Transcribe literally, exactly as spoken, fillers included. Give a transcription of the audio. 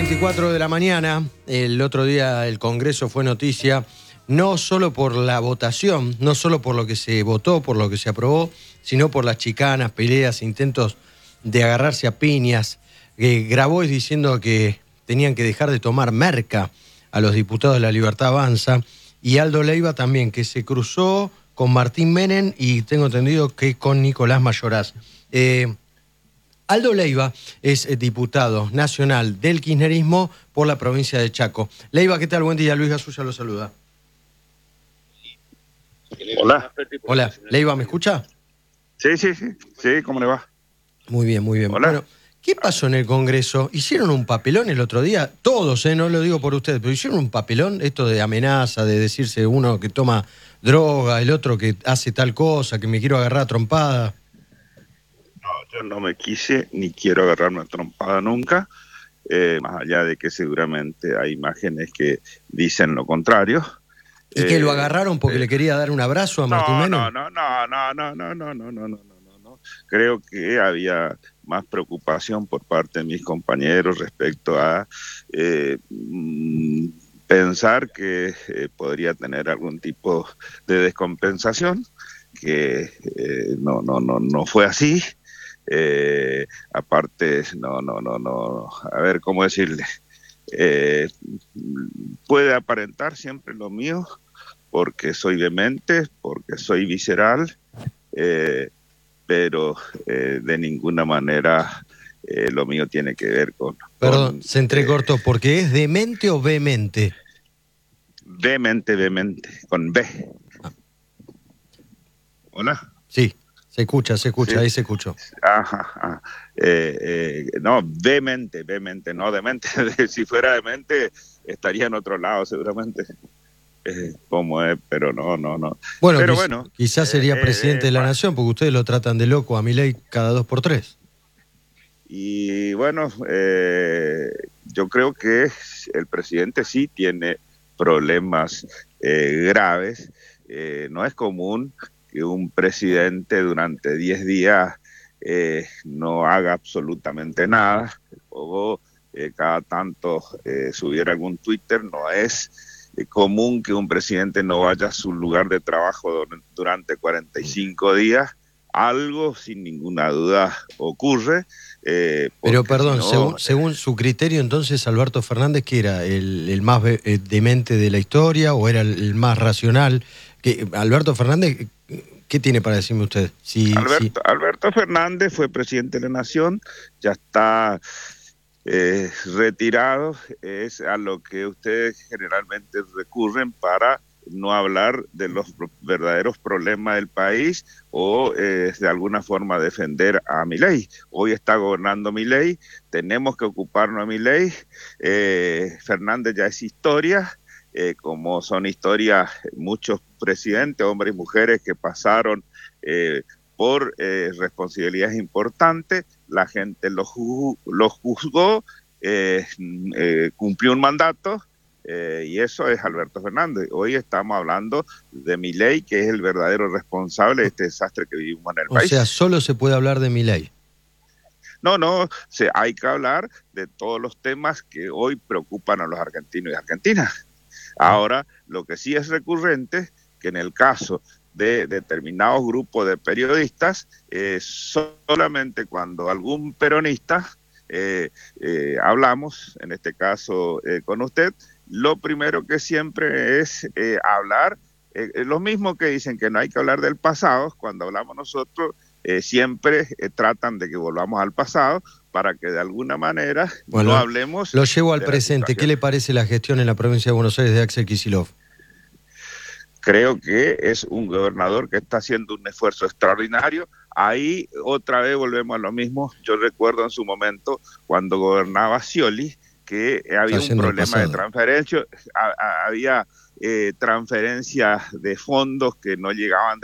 veinticuatro de la mañana, el otro día el Congreso fue noticia, no solo por la votación, no solo por lo que se votó, por lo que se aprobó, sino por las chicanas, peleas, intentos de agarrarse a piñas. Eh, Grabois diciendo que tenían que dejar de tomar merca a los diputados de La Libertad Avanza, y Aldo Leiva también, que se cruzó con Martín Menem y tengo entendido que con Nicolás Mayoraz. Eh, Aldo Leiva es diputado nacional del kirchnerismo por la provincia de Chaco. Leiva, ¿qué tal? Buen día, Luis Gasulla lo saluda. Hola. Hola, Leiva, ¿me escucha? Sí, sí, sí, sí, ¿cómo le va? Muy bien, muy bien. Hola. Bueno, ¿qué pasó en el Congreso? ¿Hicieron un papelón el otro día? Todos, ¿eh? No lo digo por ustedes, pero hicieron un papelón, esto de amenaza, de decirse uno que toma droga, el otro que hace tal cosa, que me quiero agarrar a trompada. No, yo no me quise ni quiero agarrarme a trompada nunca, eh, más allá de que seguramente hay imágenes que dicen lo contrario. ¿Y que lo Eh, agarraron porque eh, le quería dar un abrazo a Martín no, Menem? no, no, no, no, no, no, no, no, no, no, no, no. Creo que había más preocupación por parte de mis compañeros respecto a eh, mm, pensar que eh, podría tener algún tipo de descompensación, que eh, no, no, no, no fue así. Eh, aparte, no, no, no, no, a ver, ¿cómo decirle? Eh, puede aparentar siempre lo mío, porque soy demente, porque soy visceral, eh, pero eh, de ninguna manera eh, lo mío tiene que ver con... Perdón, con se eh, entrecortó, ¿porque es demente o vehemente? demente, demente, con B. Ah. ¿Hola? Sí, se escucha, se escucha, Sí. ahí se escuchó. Ajá, ajá. Eh, eh, no, vehemente, vehemente, no demente. Si fuera demente, estaría en otro lado seguramente. Eh, como es, pero no, no, no. Bueno, Pero quiz- bueno. quizás eh, sería eh, presidente eh, de la pa- nación, porque ustedes lo tratan de loco a Milei cada dos por tres. y bueno, eh, yo creo que el presidente sí tiene problemas eh, graves. Eh, no es común que un presidente durante diez días eh, no haga absolutamente nada, o eh, cada tanto eh, subiera algún Twitter. No es eh, común que un presidente no vaya a su lugar de trabajo durante cuarenta y cinco días. Algo, sin ninguna duda, ocurre. Eh, Pero porque perdón, si no, según, según su criterio, entonces, Alberto Fernández, ¿qué era? ¿El, el más ve- eh, demente de la historia o era el, el más racional? ¿Qué, Alberto Fernández, ¿qué tiene para decirme usted? Si, si... Alberto, Alberto Fernández fue presidente de la Nación, ya está eh, retirado, es a lo que ustedes generalmente recurren para no hablar de los verdaderos problemas del país o eh, de alguna forma defender a Milei. Hoy está gobernando Milei, tenemos que ocuparnos de Milei. eh, Fernández ya es historia, eh, como son historias muchos presidentes, hombres y mujeres que pasaron eh, por eh, responsabilidades importantes. La gente lo juzgó, lo juzgó eh, eh, cumplió un mandato. Eh, y eso es Alberto Fernández. Hoy estamos hablando de Milei, que es el verdadero responsable de este desastre que vivimos en el O país. sea, solo se puede hablar de Milei. No, no, se, hay que hablar de todos los temas que hoy preocupan a los argentinos y argentinas. Ahora, lo que sí es recurrente, que en el caso de determinados grupos de periodistas, eh, solamente cuando algún peronista eh, eh, hablamos, en este caso eh, con usted, lo primero que siempre es eh, hablar, eh, lo mismo que dicen que no hay que hablar del pasado. Cuando hablamos nosotros, eh, siempre eh, tratan de que volvamos al pasado para que de alguna manera Bueno, no hablemos lo llevo al de la presente. ¿Qué situación. le parece la gestión en la provincia de Buenos Aires de Axel Kicillof? Creo que es un gobernador que está haciendo un esfuerzo extraordinario. Ahí otra vez volvemos a lo mismo. Yo recuerdo en su momento cuando gobernaba Scioli que había un problema de transferencia, había eh, transferencias de fondos que no llegaban